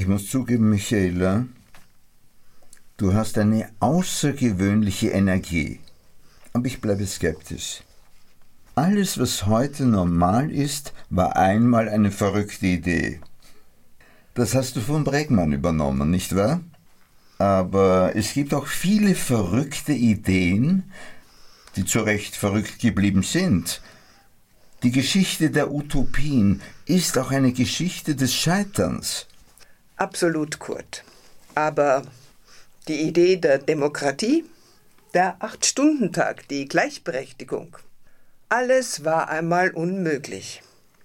Ich muss zugeben, Michaela, du hast eine außergewöhnliche Energie. Aber ich bleibe skeptisch. Alles, was heute normal ist, war einmal eine verrückte Idee. Das hast du von Bregmann übernommen, nicht wahr? Aber es gibt auch viele verrückte Ideen, die zu Recht verrückt geblieben sind. Die Geschichte der Utopien ist auch eine Geschichte des Scheiterns. Absolut, Kurt. Aber die Idee der Demokratie, der 8-Stunden-Tag, die Gleichberechtigung, alles war einmal unmöglich.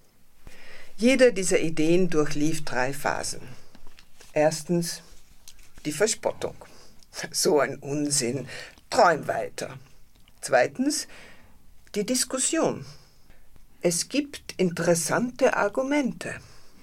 Jede dieser Ideen durchlief 3 Phasen. Erstens die Verspottung. So ein Unsinn, träum weiter. Zweitens die Diskussion. Es gibt interessante Argumente.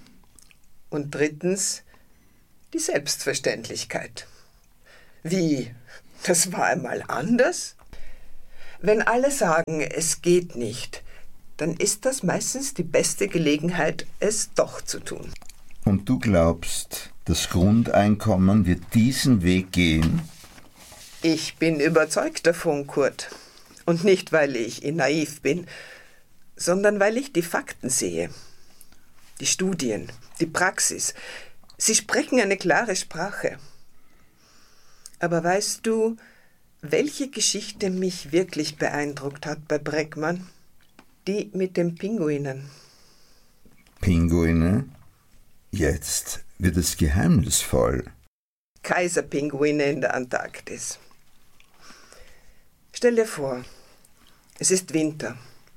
Und drittens die Selbstverständlichkeit. Wie? Das war einmal anders? Wenn alle sagen, es geht nicht, dann ist das meistens die beste Gelegenheit, es doch zu tun. Und du glaubst, das Grundeinkommen wird diesen Weg gehen? Ich bin überzeugt davon, Kurt. Und nicht, weil ich naiv bin, sondern weil ich die Fakten sehe. Die Studien, die Praxis. Sie sprechen eine klare Sprache. Aber weißt du, welche Geschichte mich wirklich beeindruckt hat bei Bregmann? Die mit den Pinguinen. Pinguine? Jetzt wird es geheimnisvoll. Kaiserpinguine in der Antarktis. Stell dir vor, es ist Winter.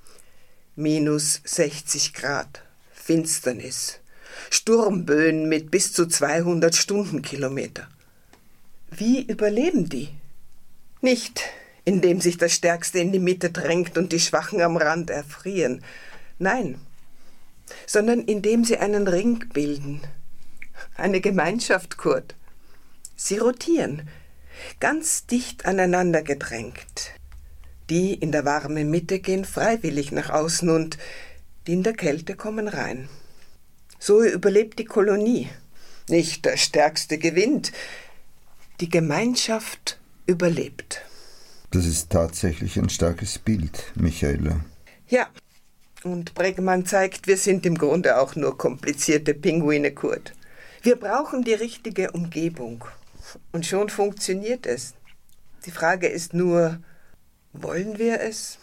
Minus 60 Grad, Finsternis, Sturmböen mit bis zu 200 Stundenkilometer. Wie überleben die? Nicht, indem sich der Stärkste in die Mitte drängt und die Schwachen am Rand erfrieren. Nein, sondern indem sie einen Ring bilden. Eine Gemeinschaft, Kurt. Sie rotieren, ganz dicht aneinander gedrängt. Die in der warmen Mitte gehen freiwillig nach außen und die in der Kälte kommen rein. So überlebt die Kolonie. Nicht der Stärkste gewinnt. Die Gemeinschaft überlebt. Das ist tatsächlich ein starkes Bild, Michaela. Ja, und Bregmann zeigt, wir sind im Grunde auch nur komplizierte Pinguine, Kurt. Wir brauchen die richtige Umgebung. Und schon funktioniert es. Die Frage ist nur, wollen wir es?